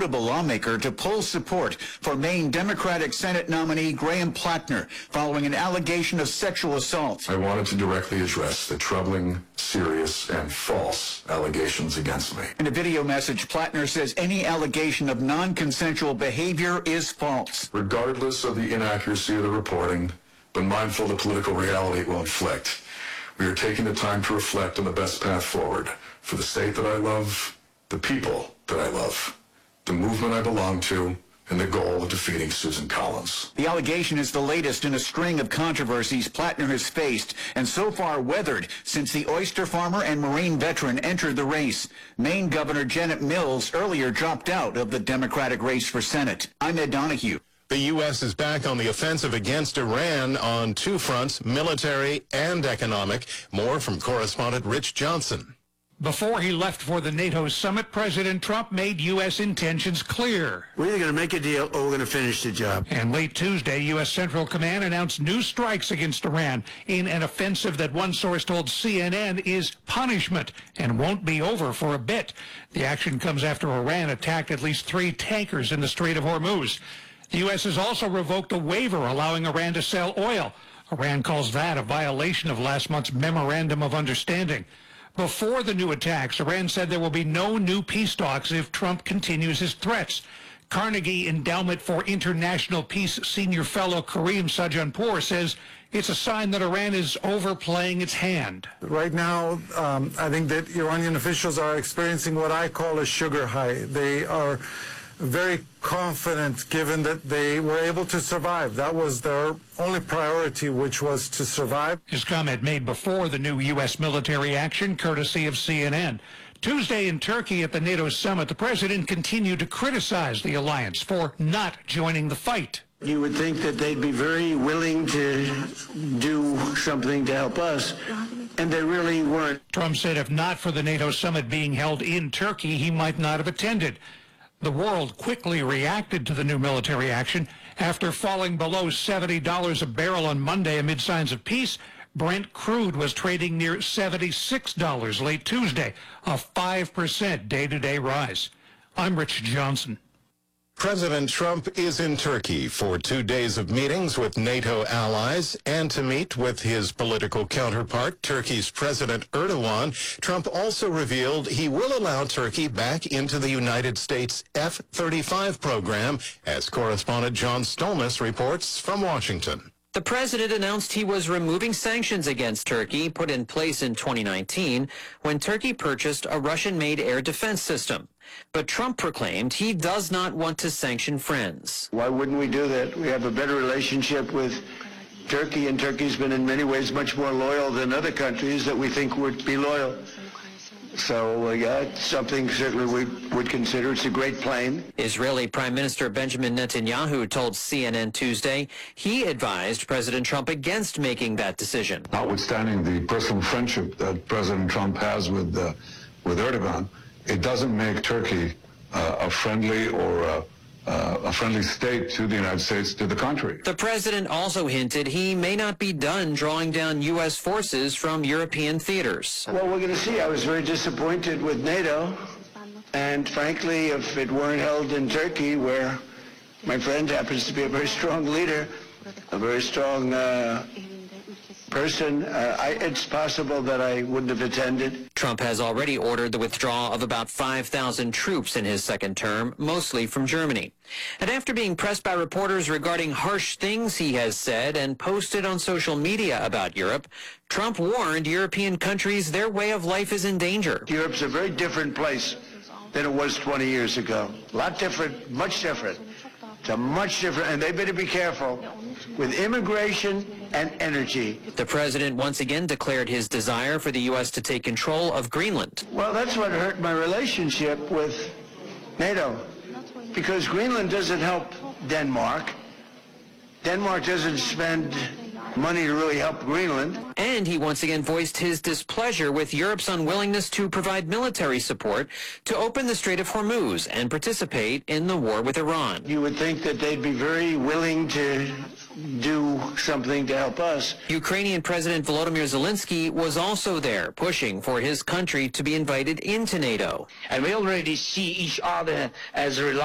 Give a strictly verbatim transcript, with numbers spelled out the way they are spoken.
notable lawmaker to pull support for Maine Democratic Senate nominee Graham Plattner following an allegation of sexual assault. I wanted to directly address the troubling, serious, and false allegations against me. In a video message, Plattner says any allegation of non-consensual behavior is false. Regardless of the inaccuracy of the reporting, but mindful of the political reality it will inflict, we are taking the time to reflect on the best path forward for the state that I love, the people that I love, the movement I belong to, and the goal of defeating Susan Collins. The allegation is the latest in a string of controversies Plattner has faced and so far weathered since the oyster farmer and Marine veteran entered the race. Maine Governor Janet Mills earlier dropped out of the Democratic race for Senate. I'm Ed Donahue. The U S is back on the offensive against Iran on two fronts, military and economic. More from correspondent Rich Johnson. Before he left for the NATO summit, President Trump made U S intentions clear. We're either going to make a deal or we're going to finish the job. And late Tuesday, U S Central Command announced new strikes against Iran in an offensive that one source told C N N is punishment and won't be over for a bit. The action comes after Iran attacked at least three tankers in the Strait of Hormuz. The U S has also revoked a waiver allowing Iran to sell oil. Iran calls that a violation of last month's Memorandum of Understanding. Before the new attacks, Iran said there will be no new peace talks if Trump continues his threats. Carnegie Endowment for International Peace senior fellow Kareem Sajanpour says it's a sign that Iran is overplaying its hand. Right now, um, I think that Iranian officials are experiencing what I call a sugar high. They are very confident given that they were able to survive. That was their only priority, which was to survive. His comment made before the new U S military action, courtesy of C N N. Tuesday in Turkey at the NATO summit, the president continued to criticize the alliance for not joining the fight. You would think that they'd be very willing to do something to help us, and they really weren't. Trump said if not for the NATO summit being held in Turkey, he might not have attended. The world quickly reacted to the new military action. After falling below seventy dollars a barrel on Monday amid signs of peace, Brent crude was trading near seventy-six dollars late Tuesday, a five percent day-to-day rise. I'm Rich Johnson. President Trump is in Turkey for two days of meetings with NATO allies and to meet with his political counterpart, Turkey's President Erdogan. Trump also revealed he will allow Turkey back into the United States F thirty-five program, as correspondent John Stolnis reports from Washington. The president announced he was removing sanctions against Turkey put in place in twenty nineteen when Turkey purchased a Russian-made air defense system. But Trump proclaimed he does not want to sanction friends. Why wouldn't we do that? We have a better relationship with Turkey, and Turkey's been in many ways much more loyal than other countries that we think would be loyal. So, uh, yeah, it's something certainly we would consider. It's a great plane. Israeli Prime Minister Benjamin Netanyahu told C N N Tuesday he advised President Trump against making that decision. Notwithstanding the personal friendship that President Trump has with, uh, with Erdogan, it doesn't make Turkey uh, a friendly or a Uh, a friendly state to the United States. To the contrary. The president also hinted he may not be done drawing down U S forces from European theaters. Well, we're going to see. I was very disappointed with NATO, and frankly, if it weren't held in Turkey, where my friend happens to be a very strong leader, a very strong uh, person, uh, I, it's possible that I wouldn't have attended. Trump has already ordered the withdrawal of about five thousand troops in his second term, mostly from Germany. And after being pressed by reporters regarding harsh things he has said and posted on social media about Europe, Trump warned European countries their way of life is in danger. Europe's a very different place than it was twenty years ago. A lot different, much different. It's a much different, and they better be careful with immigration and energy. The president once again declared his desire for the U S to take control of Greenland. Well, that's what hurt my relationship with NATO, because Greenland doesn't help Denmark. Denmark doesn't spend money to really help Greenland. And he once again voiced his displeasure with Europe's unwillingness to provide military support to open the Strait of Hormuz and participate in the war with Iran. You would think that they'd be very willing to do something to help us. Ukrainian President Volodymyr Zelensky was also there, pushing for his country to be invited into NATO. And we already see each other as reliable.